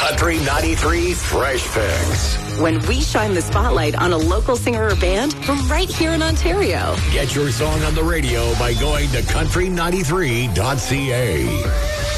Country 93 Fresh Fix. When we shine the spotlight on a local singer or band from right here in Ontario. Get your song on the radio by going to country93.ca.